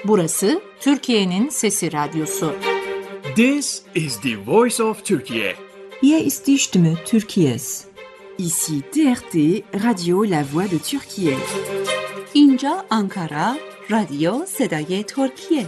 Burası Türkiye'nin Sesi Radyosu. This is the voice of Turkey. Hier ist die Stimme Türkiye's. Ici TRT, Radio La Voix de Türkiye. اینجا آنکارا، رادیو صدای ترکیه.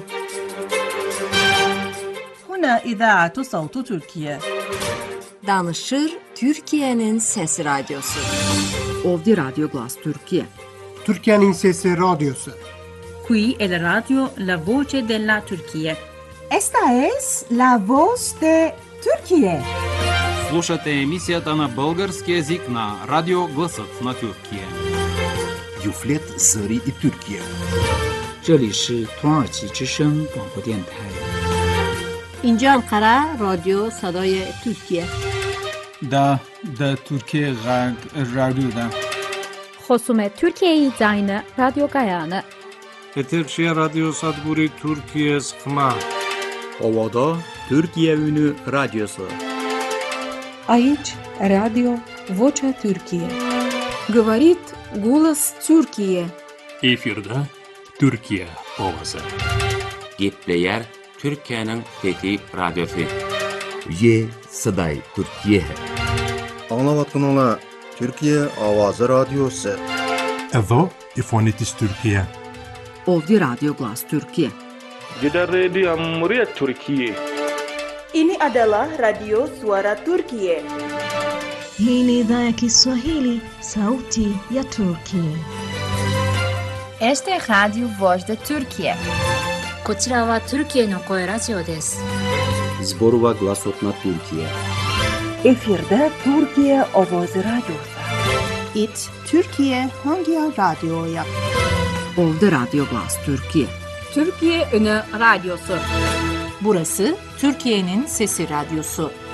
هنا إذاعة صوت تركيا. Danışır Türkiye'nin Sesi Radyosu. Ovdje Radio Glas Türkiye. Türkiye'nin Sesi Radyosu. Qui è la radio La Voce della Turchia. Esta es La Voz de Turquía. Слушате емисията на български език на Радио Гласът на Türkiye. Юфлет Зări и Türkiye. 这里是土耳其之声广播电台。 اینجا انقره رادیو صدای ترکیه. دا Türkiye Radyo'da. خصوم Türkiye زاین رادیو گایانه. Eterşehir Radyo Sadburi Türkiye Sıkma. Ovada Türkiye Ünü Radyosu. Aici Radio Vocea Türkiye. Говорит голос Türkiye. Efirde Türkiye ovası. Gepleyer Türkiye'nin Fethi Radyosu. Ye Saday Türkiye. Anlavatınla Türkiye Avazı Radyosu. Evo İfonitis Türkiye. Ovdje Radio Glas Türkiye. Gider Radio Cumhuriyet Türkiye. Ini adalah Radio Suara Turkiye. Hii ni idhaa ya Kiswahili, Sauti ya Turkiye. Este es Radio Voz de Turkiye. こちらはトルキエの声ラジオです。 Zborova Glasot na Türkiye. Efirde Türkiye Ovozi Radyosu. It Türkiye Hangi Radyo'ya? Ovdje Radio Glas Türkiye. Türkiye Ünü Radyosu. Burası Türkiye'nin Sesi Radyosu.